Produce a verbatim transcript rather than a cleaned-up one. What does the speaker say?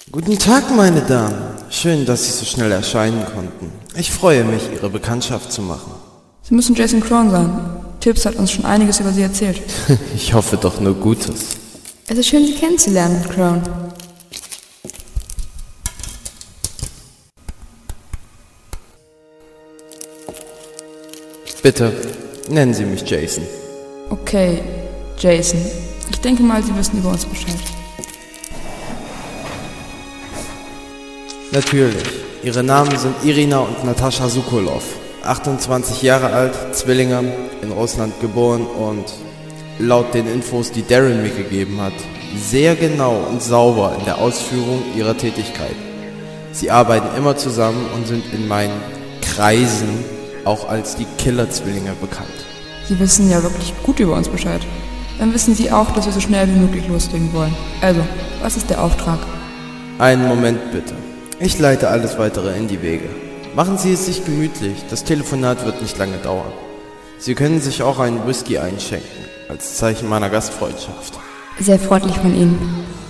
Guten Tag, meine Damen. Schön, dass Sie so schnell erscheinen konnten. Ich freue mich, Ihre Bekanntschaft zu machen. Sie müssen Jason Crone sein. Tibbs hat uns schon einiges über Sie erzählt. Ich hoffe doch nur Gutes. Es ist schön, Sie kennenzulernen, Crone. Bitte, nennen Sie mich Jason. Okay, Jason. Ich denke mal, Sie wissen über uns Bescheid. Natürlich. Ihre Namen sind Irina und Natascha Sokolov. achtundzwanzig Jahre alt, Zwillinge, in Russland geboren und laut den Infos, die Darren mir gegeben hat, sehr genau und sauber in der Ausführung ihrer Tätigkeit. Sie arbeiten immer zusammen und sind in meinen Kreisen auch als die Killer-Zwillinge bekannt. Sie wissen ja wirklich gut über uns Bescheid. Dann wissen Sie auch, dass wir so schnell wie möglich loslegen wollen. Also, was ist der Auftrag? Einen Moment bitte. Ich leite alles Weitere in die Wege. Machen Sie es sich gemütlich, das Telefonat wird nicht lange dauern. Sie können sich auch einen Whisky einschenken, als Zeichen meiner Gastfreundschaft. Sehr freundlich von Ihnen.